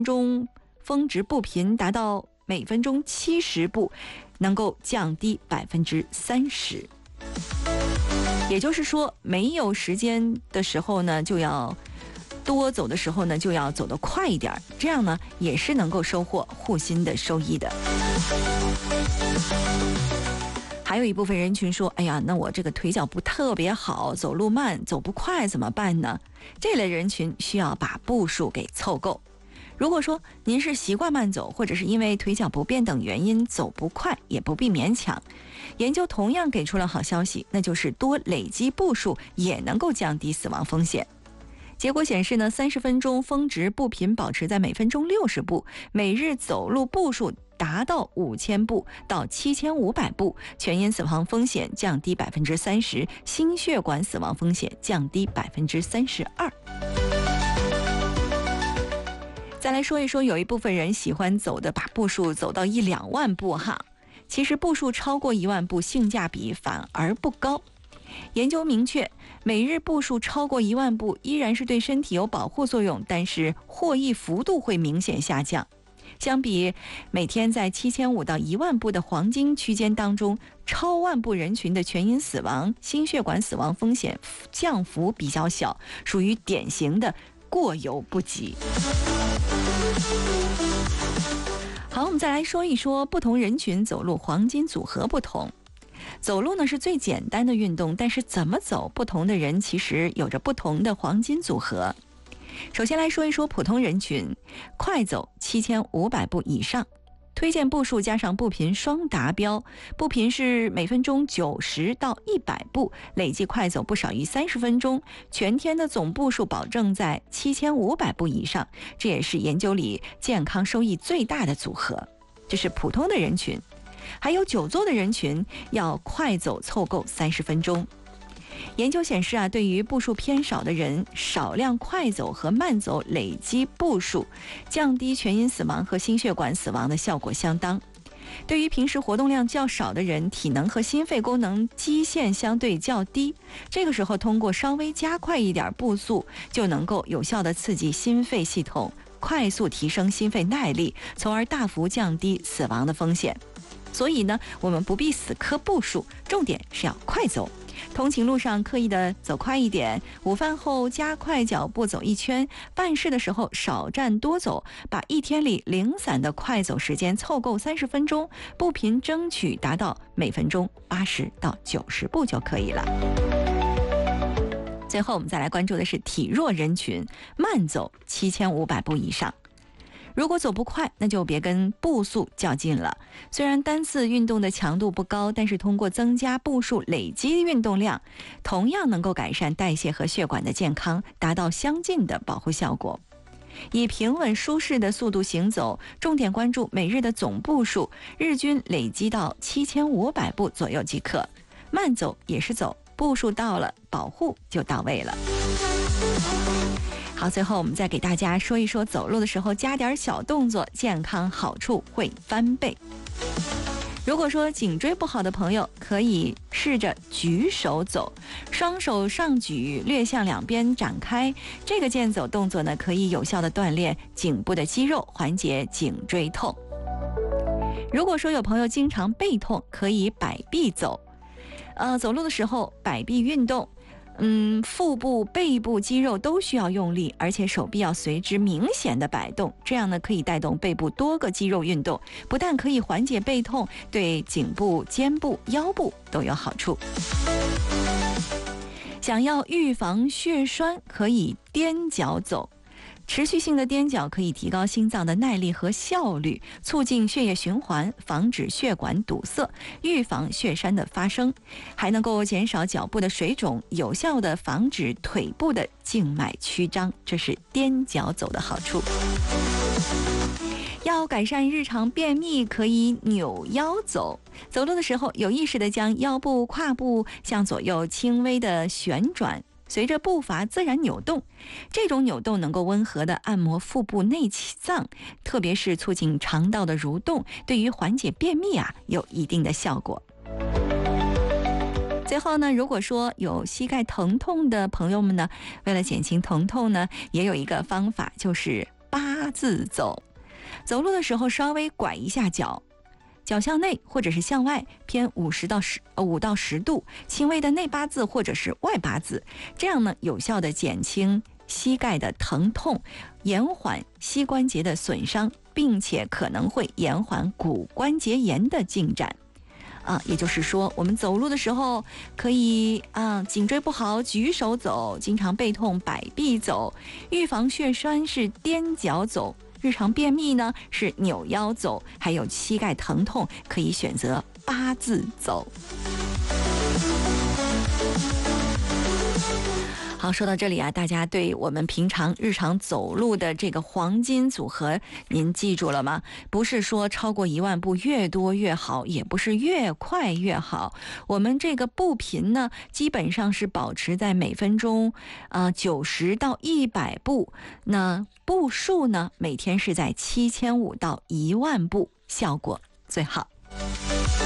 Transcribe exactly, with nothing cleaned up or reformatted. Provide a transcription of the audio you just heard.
中峰值步频达到每分钟七十步，能够降低百分之三十。也就是说，没有时间的时候呢，就要多走的时候呢，就要走得快一点，这样呢，也是能够收获护心的收益的。还有一部分人群说，哎呀，那我这个腿脚不特别好，走路慢，走不快怎么办呢？这类人群需要把步数给凑够。如果说您是习惯慢走，或者是因为腿脚不便等原因走不快，也不必勉强。研究同样给出了好消息，那就是多累积步数也能够降低死亡风险。结果显示呢，三十分钟峰值步频保持在每分钟六十步，每日走路步数达到五千步到七千五百步，全因死亡风险降低百分之三十，心血管死亡风险降低百分之三十二。再来说一说，有一部分人喜欢走的，把步数走到一两万步哈。其实步数超过一万步，性价比反而不高。研究明确，每日步数超过一万步依然是对身体有保护作用，但是获益幅度会明显下降。相比每天在七千五到一万步的黄金区间当中，超万步人群的全因死亡、心血管死亡风险降幅比较小，属于典型的过犹不及。好，我们再来说一说不同人群走路黄金组合不同。走路呢是最简单的运动，但是怎么走，不同的人其实有着不同的黄金组合。首先来说一说普通人群，快走七千五百步以上，推荐步数加上步频双达标，步频是每分钟九十到一百步，累计快走不少于三十分钟，全天的总步数保证在七千五百步以上，这也是研究里健康收益最大的组合。这是普通的人群。还有久坐的人群要快走凑够三十分钟。研究显示啊，对于步数偏少的人，少量快走和慢走累积步数，降低全因死亡和心血管死亡的效果相当。对于平时活动量较少的人，体能和心肺功能基线相对较低，这个时候通过稍微加快一点步速，就能够有效地刺激心肺系统，快速提升心肺耐力，从而大幅降低死亡的风险。所以呢，我们不必死磕步数，重点是要快走。通勤路上刻意的走快一点，午饭后加快脚步走一圈，办事的时候少站多走，把一天里零散的快走时间凑够三十分钟，步频争取达到每分钟八十到九十步就可以了。最后我们再来关注的是体弱人群，慢走七千五百步以上。如果走不快，那就别跟步速较劲了。虽然单次运动的强度不高，但是通过增加步数累积运动量，同样能够改善代谢和血管的健康，达到相近的保护效果。以平稳舒适的速度行走，重点关注每日的总步数，日均累积到七千五百步左右即可。慢走也是走，步数到了，保护就到位了。好，最后我们再给大家说一说，走路的时候加点小动作，健康好处会翻倍。如果说颈椎不好的朋友，可以试着举手走，双手上举，略向两边展开。这个健走动作呢，可以有效的锻炼颈部的肌肉，缓解颈椎痛。如果说有朋友经常背痛，可以摆臂走。呃，走路的时候摆臂运动。嗯，腹部、背部肌肉都需要用力，而且手臂要随之明显的摆动，这样呢可以带动背部多个肌肉运动，不但可以缓解背痛，对颈部、肩部、腰部都有好处。想要预防血栓，可以踮脚走。持续性的踮脚可以提高心脏的耐力和效率，促进血液循环，防止血管堵塞，预防血栓的发生，还能够减少脚部的水肿，有效的防止腿部的静脉曲张，这是踮脚走的好处。要改善日常便秘，可以扭腰走。走路的时候有意识地将腰部、胯部向左右轻微的旋转，随着步伐自然扭动，这种扭动能够温和地按摩腹部内脏，特别是促进肠道的蠕动，对于缓解便秘啊有一定的效果。最后呢，如果说有膝盖疼痛的朋友们呢，为了减轻疼痛呢，也有一个方法，就是八八字走。走路的时候稍微拐一下脚，脚向内或者是向外偏五十到十呃五到十度，轻微的内八字或者是外八字，这样呢有效的减轻膝盖的疼痛，延缓膝关节的损伤，并且可能会延缓骨关节炎的进展。啊，也就是说，我们走路的时候可以啊，颈椎不好举手走，经常背痛摆臂走，预防血栓是踮脚走，日常便秘呢是扭腰走，还有膝盖疼痛可以选择八字走。好，说到这里啊，大家对我们平常日常走路的这个黄金组合，您记住了吗？不是说超过一万步越多越好，也不是越快越好。我们这个步频呢，基本上是保持在每分钟啊九十到一百步，那步数呢，每天是在七千五到一万步，效果最好。